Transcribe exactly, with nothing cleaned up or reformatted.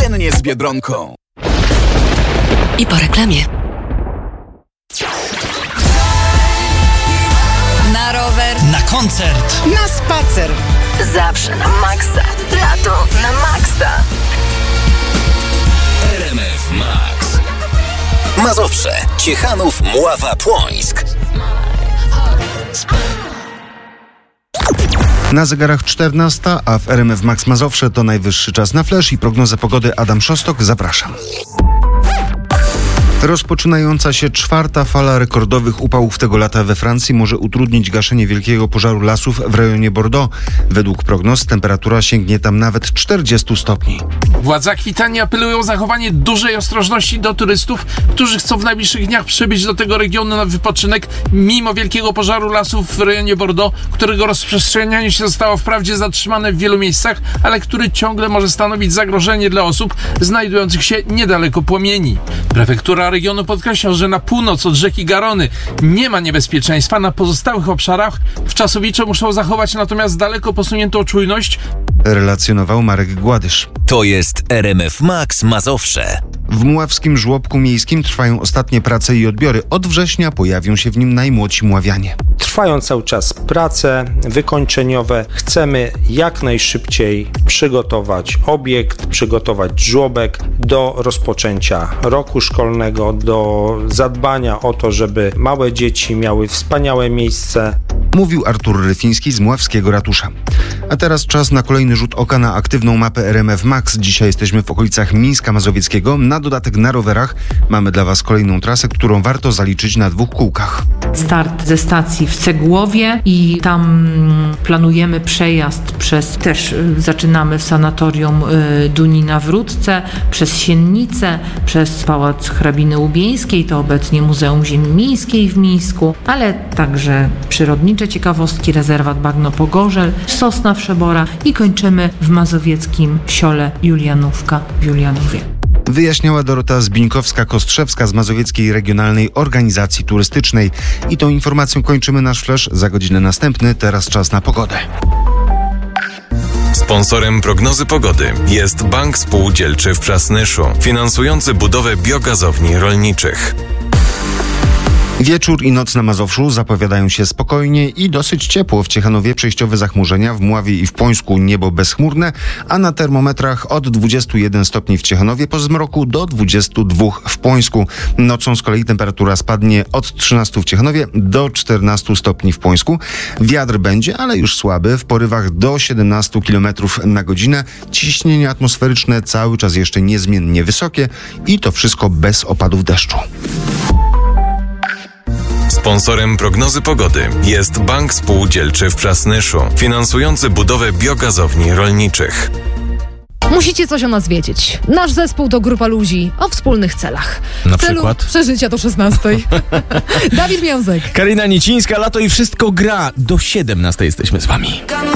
Codziennie z Biedronką. I po reklamie. Na rower. Na koncert. Na spacer. Zawsze na maksa. Lato na maksa. R M F Max. Mazowsze, Ciechanów, Mława, Płońsk. Na zegarach czternasta, a w R M F Max Mazowsze to najwyższy czas na flash i prognozę pogody. Adam Szostok, zapraszam. Rozpoczynająca się czwarta fala rekordowych upałów tego lata we Francji może utrudnić gaszenie wielkiego pożaru lasów w rejonie Bordeaux. Według prognoz temperatura sięgnie tam nawet czterdzieści stopni. Władze Akwitanii apelują o zachowanie dużej ostrożności do turystów, którzy chcą w najbliższych dniach przybyć do tego regionu na wypoczynek, mimo wielkiego pożaru lasów w rejonie Bordeaux, którego rozprzestrzenianie się zostało wprawdzie zatrzymane w wielu miejscach, ale który ciągle może stanowić zagrożenie dla osób znajdujących się niedaleko płomieni. Prefektura regionu podkreśla, że na północ od rzeki Garony nie ma niebezpieczeństwa, na pozostałych obszarach wczasowicze muszą zachować natomiast daleko posuniętą czujność. Relacjonował Marek Gładysz. To jest R M F Max Mazowsze. W Mławskim Żłobku Miejskim trwają ostatnie prace i odbiory. Od września pojawią się w nim najmłodsi mławianie. Trwają cały czas prace wykończeniowe. Chcemy jak najszybciej przygotować obiekt, przygotować żłobek do rozpoczęcia roku szkolnego, do zadbania o to, żeby małe dzieci miały wspaniałe miejsce. Mówił Artur Ryfiński z Mławskiego Ratusza. A teraz czas na kolejny rzut oka na aktywną mapę R M F Max. Dzisiaj jesteśmy w okolicach Mińska Mazowieckiego. Na dodatek na rowerach mamy dla Was kolejną trasę, którą warto zaliczyć na dwóch kółkach. Start ze stacji w Cegłowie i tam planujemy przejazd przez, też zaczynamy w sanatorium Dunina w Rudce, przez Siennicę, przez Pałac Hrabiny Łubieńskiej, to obecnie Muzeum Ziemi Miejskiej w Mińsku, ale także przyrodnicze ciekawostki, rezerwat Bagno-Pogorzel, Sosna Wszebora i kończymy w mazowieckim Siole Julianówka w Julianowie. Wyjaśniała Dorota Zbińkowska-Kostrzewska z Mazowieckiej Regionalnej Organizacji Turystycznej. I tą informacją kończymy nasz flash. Za godzinę następny. Teraz czas na pogodę. Sponsorem prognozy pogody jest Bank Spółdzielczy w Przasnyszu, finansujący budowę biogazowni rolniczych. Wieczór i noc na Mazowszu zapowiadają się spokojnie i dosyć ciepło. W Ciechanowie przejściowe zachmurzenia, w Mławie i w Płońsku niebo bezchmurne, a na termometrach od dwudziestu jeden stopni w Ciechanowie po zmroku do dwudziestu dwóch w Płońsku. Nocą z kolei temperatura spadnie od trzynastu w Ciechanowie do czternastu stopni w Płońsku. Wiatr będzie, ale już słaby, w porywach do siedemnastu kilometrów na godzinę. Ciśnienie atmosferyczne cały czas jeszcze niezmiennie wysokie i to wszystko bez opadów deszczu. Sponsorem prognozy pogody jest Bank Spółdzielczy w Przasnyszu, finansujący budowę biogazowni rolniczych. Musicie coś o nas wiedzieć. Nasz zespół to grupa ludzi o wspólnych celach. Na w celu przykład? Przeżycia do szesnastej. Dawid Miązek. Karina Nicińska, lato i wszystko gra. Do siedemnastej jesteśmy z wami.